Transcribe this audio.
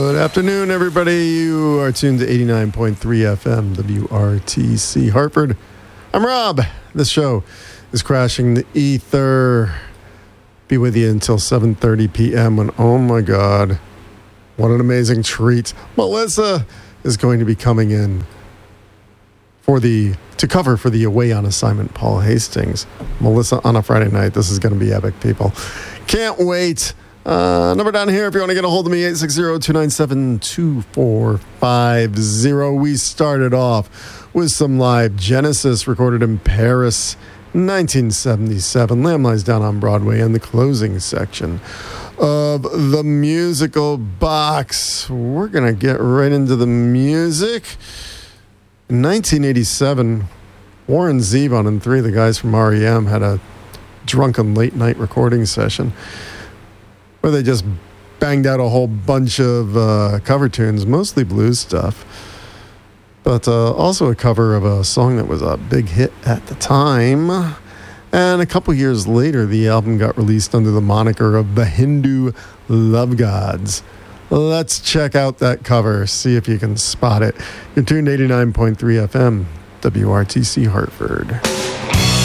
Good afternoon, everybody. You are tuned to 89.3 FM, WRTC Hartford. I'm Rob. This show is Crashing the Ether. Be with you until 7:30 p.m. when, oh my God, what an amazing treat. Melissa is going to be coming in to cover for the Away on Assignment Paul Hastings. Melissa on a Friday night. This is going to be epic, people. Can't wait. Number down here if you want to get a hold of me, 860-297-2450. We started off with some live Genesis recorded in Paris, 1977. Lamb Lies Down on Broadway, and the closing section of the musical box. We're going to get right into the music. In 1987, Warren Zevon and three of the guys from REM had a drunken late night recording session where they just banged out a whole bunch of cover tunes, mostly blues stuff, but also a cover of a song that was a big hit at the time. And a couple years later, the album got released under the moniker of the Hindu Love Gods. Let's check out that cover, see if you can spot it. You're tuned to 89.3 FM, WRTC Hartford.